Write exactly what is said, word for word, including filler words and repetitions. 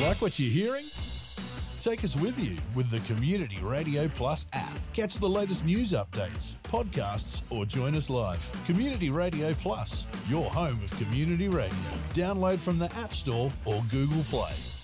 Like what you're hearing? Take us with you with the Community Radio Plus app. Catch the latest news updates, podcasts, or join us live. Community Radio Plus, your home of community radio. Download from the App Store or Google Play.